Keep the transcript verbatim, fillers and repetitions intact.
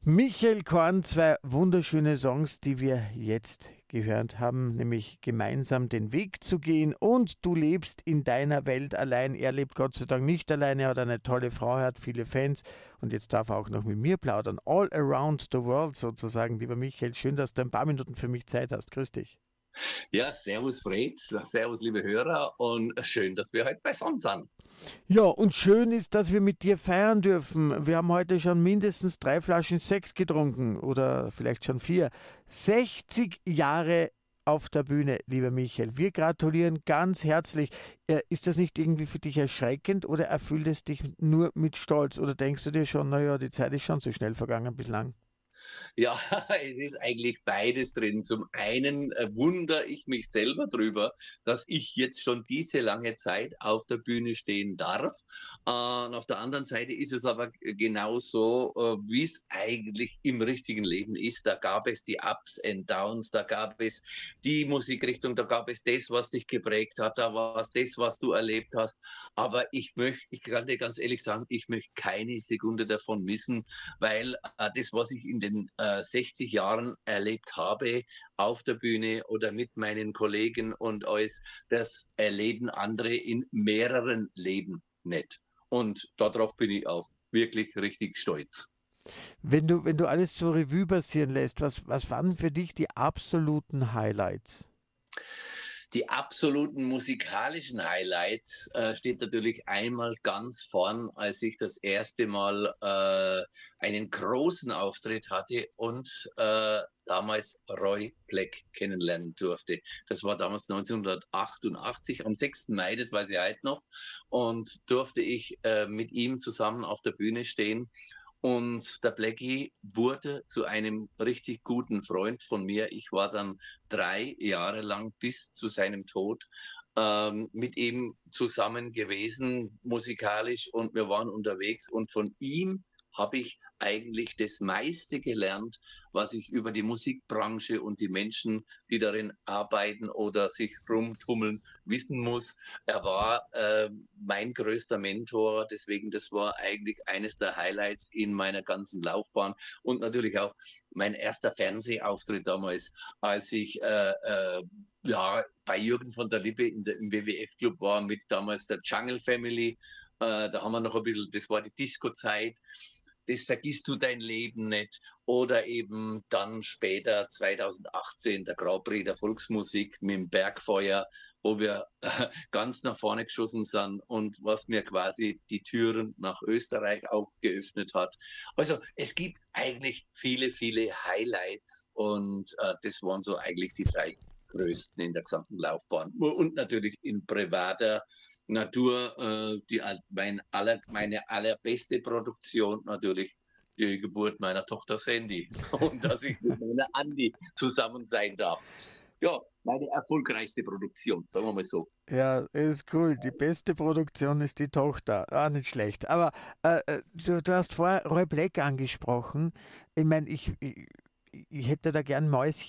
Michael Korn, zwei wunderschöne Songs, die wir jetzt gehört haben, nämlich gemeinsam den Weg zu gehen und du lebst in deiner Welt allein. Er lebt Gott sei Dank nicht allein, er hat eine tolle Frau, er hat viele Fans und jetzt darf er auch noch mit mir plaudern. All around the world sozusagen, lieber Michael. Schön, dass du ein paar Minuten für mich Zeit hast. Grüß dich. Ja, servus Fred, servus liebe Hörer und schön, dass wir heute beisammen sind. Ja, und schön ist, dass wir mit dir feiern dürfen. Wir haben heute schon mindestens drei Flaschen Sekt getrunken oder vielleicht schon vier. sechzig Jahre auf der Bühne, lieber Michael. Wir gratulieren ganz herzlich. Äh, Ist das nicht irgendwie für dich erschreckend oder erfüllt es dich nur mit Stolz? Oder denkst du dir schon, naja, die Zeit ist schon zu schnell vergangen bislang? Ja, es ist eigentlich beides drin. Zum einen äh, wundere ich mich selber drüber, dass ich jetzt schon diese lange Zeit auf der Bühne stehen darf. Äh, und auf der anderen Seite ist es aber genauso, äh, wie es eigentlich im richtigen Leben ist. Da gab es die Ups and Downs, da gab es die Musikrichtung, da gab es das, was dich geprägt hat, da war es das, was du erlebt hast. Aber ich möchte, ich kann dir ganz ehrlich sagen, ich möchte keine Sekunde davon missen, weil äh, das, was ich in den äh, sechzig Jahren erlebt habe, auf der Bühne oder mit meinen Kollegen und alles, das erleben andere in mehreren Leben nicht. Und darauf bin ich auch wirklich richtig stolz. Wenn du, wenn du alles zur Revue passieren lässt, was, was waren für dich die absoluten Highlights? Die absoluten musikalischen Highlights äh, steht natürlich einmal ganz vorn, als ich das erste Mal äh, einen großen Auftritt hatte und äh, damals Roy Black kennenlernen durfte. Das war damals neunzehnhundertachtundachtzig, am sechsten Mai, das weiß ich heute noch, und durfte ich äh, mit ihm zusammen auf der Bühne stehen. Und der Blackie wurde zu einem richtig guten Freund von mir. Ich war dann drei Jahre lang bis zu seinem Tod ähm, mit ihm zusammen gewesen, musikalisch, und wir waren unterwegs. Und von ihm habe ich eigentlich das meiste gelernt, was ich über die Musikbranche und die Menschen, die darin arbeiten oder sich rumtummeln, wissen muss. Er war äh, mein größter Mentor, deswegen das war eigentlich eines der Highlights in meiner ganzen Laufbahn und natürlich auch mein erster Fernsehauftritt damals, als ich äh, äh, ja, bei Jürgen von der Lippe in der, im W W F-Club war mit damals der Jungle Family. Äh, da haben wir noch ein bisschen, das war die Disco-Zeit. Das vergisst du dein Leben nicht. Oder eben dann später zweitausendachtzehn der Grand Prix der Volksmusik mit dem Bergfeuer, wo wir äh, ganz nach vorne geschossen sind und was mir quasi die Türen nach Österreich auch geöffnet hat. Also es gibt eigentlich viele, viele Highlights und äh, das waren so eigentlich die drei größten in der gesamten Laufbahn. Und natürlich in privater Natur, äh, die, mein aller, meine allerbeste Produktion natürlich die Geburt meiner Tochter Sandy und dass ich mit meiner Andi zusammen sein darf. Ja, meine erfolgreichste Produktion, sagen wir mal so. Ja, ist cool. Die beste Produktion ist die Tochter. Ah, nicht schlecht. Aber äh, äh, du, du hast vorher Roy Black angesprochen. Ich meine, ich, ich, ich hätte da gern Mäuschen